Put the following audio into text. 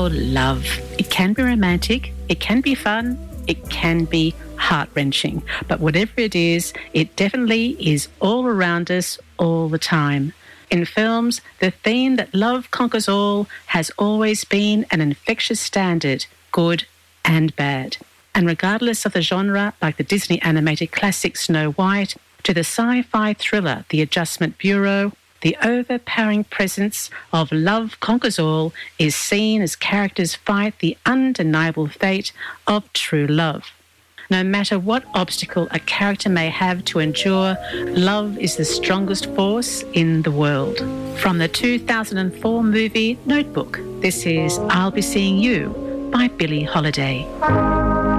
called love. It can be romantic, it can be fun, it can be heart-wrenching. But whatever it is, it definitely is all around us all the time. In films, the theme that love conquers all has always been an infectious standard, good and bad. And regardless of the genre, like the Disney animated classic Snow White, to the sci-fi thriller The Adjustment Bureau, the overpowering presence of love conquers all is seen as characters fight the undeniable fate of true love. No matter what obstacle a character may have to endure, love is the strongest force in the world. From the 2004 movie Notebook, this is I'll Be Seeing You by Billie Holiday.